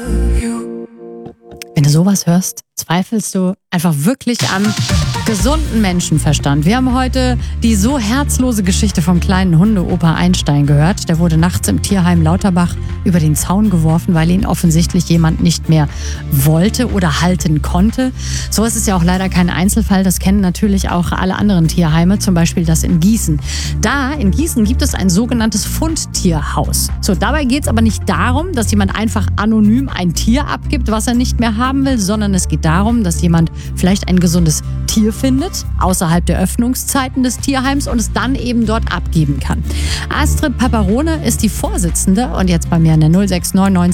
Wenn du sowas hörst, zweifelst du einfach wirklich am gesunden Menschenverstand. Wir haben heute die so herzlose Geschichte vom kleinen Hundeopa Einstein gehört. Der wurde nachts im Tierheim Lauterbach über den Zaun geworfen, weil ihn offensichtlich jemand nicht mehr wollte oder halten konnte. So ist es ja auch leider kein Einzelfall. Das kennen natürlich auch alle anderen Tierheime, zum Beispiel das in Gießen. Da in Gießen gibt es ein sogenanntes Fundtierhaus. So, dabei geht es aber nicht darum, dass jemand einfach anonym ein Tier abgibt, was er nicht mehr haben will, sondern es geht darum, dass jemand vielleicht ein gesundes Tier findet, außerhalb der Öffnungszeiten des Tierheims und es dann eben dort abgeben kann. Astrid Paparone ist die Vorsitzende und jetzt bei mir in der 069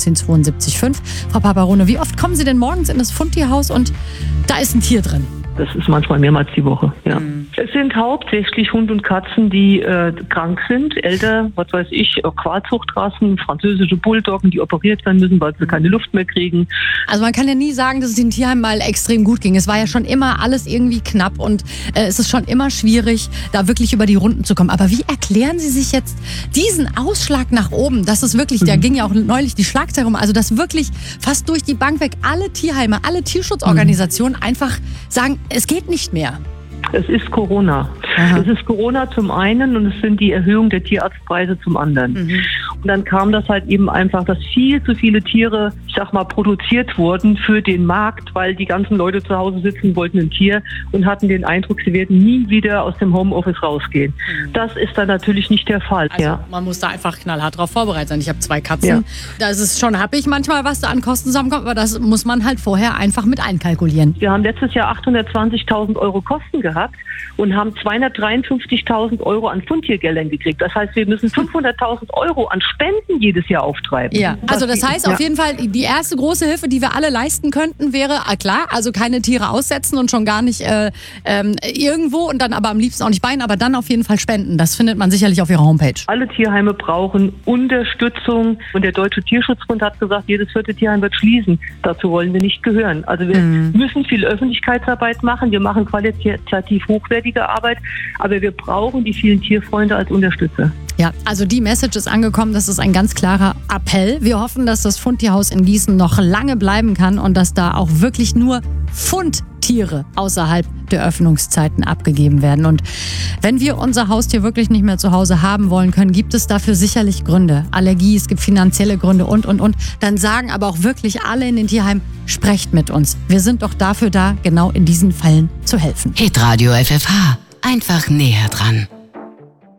1972 5. Frau Paparone, wie oft kommen Sie denn morgens in das Fundtierhaus und da ist ein Tier drin? Das ist manchmal mehrmals die Woche, ja. Es sind hauptsächlich Hunde und Katzen, die krank sind, älter, was weiß ich, Qualzuchtrassen, französische Bulldoggen, die operiert werden müssen, weil sie keine Luft mehr kriegen. Also man kann ja nie sagen, dass es den Tierheimen mal extrem gut ging. Es war ja schon immer alles irgendwie knapp und es ist schon immer schwierig, da wirklich über die Runden zu kommen. Aber wie erklären Sie sich jetzt diesen Ausschlag nach oben? Das ist wirklich, da ging ja auch neulich die Schlagzeile rum, also dass wirklich fast durch die Bank weg alle Tierheime, alle Tierschutzorganisationen einfach sagen, es geht nicht mehr. Es ist Corona. Aha. Es ist Corona zum einen und es sind die Erhöhung der Tierarztpreise zum anderen. Und dann kam das halt eben einfach, dass viel zu viele Tiere, ich sag mal, produziert wurden für den Markt, weil die ganzen Leute zu Hause sitzen wollten ein Tier und hatten den Eindruck, sie werden nie wieder aus dem Homeoffice rausgehen. Das ist dann natürlich nicht der Fall. Also man muss da einfach knallhart drauf vorbereitet sein. Ich habe 2 Katzen. Ja. Da ist es schon happig manchmal, was da an Kosten zusammenkommt, aber das muss man halt vorher einfach mit einkalkulieren. Wir haben letztes Jahr 820.000 Euro Kosten gehabt und haben 253.000 Euro an Fundtiergeldern gekriegt. Das heißt, wir müssen 500.000 Euro an Spenden jedes Jahr auftreiben. Ja, also das heißt auf jeden Fall, die erste große Hilfe, die wir alle leisten könnten, wäre, klar, also keine Tiere aussetzen und schon gar nicht irgendwo und dann aber am liebsten auch nicht bei ihnen, aber dann auf jeden Fall spenden. Das findet man sicherlich auf Ihrer Homepage. Alle Tierheime brauchen Unterstützung und der Deutsche Tierschutzbund hat gesagt, jedes 4. Tierheim wird schließen. Dazu wollen wir nicht gehören. Also wir müssen viel Öffentlichkeitsarbeit machen. Wir machen qualitativ hochwertige Arbeit, aber wir brauchen die vielen Tierfreunde als Unterstützer. Ja, also die Message ist angekommen, das ist ein ganz klarer Appell. Wir hoffen, dass das Fundtierhaus in Gießen noch lange bleiben kann und dass da auch wirklich nur Fundtiere außerhalb der Öffnungszeiten abgegeben werden. Und wenn wir unser Haustier wirklich nicht mehr zu Hause haben wollen können, gibt es dafür sicherlich Gründe. Allergie, es gibt finanzielle Gründe und. Dann sagen aber auch wirklich alle in den Tierheimen, sprecht mit uns. Wir sind doch dafür da, genau in diesen Fällen zu helfen. Hitradio FFH. Einfach näher dran.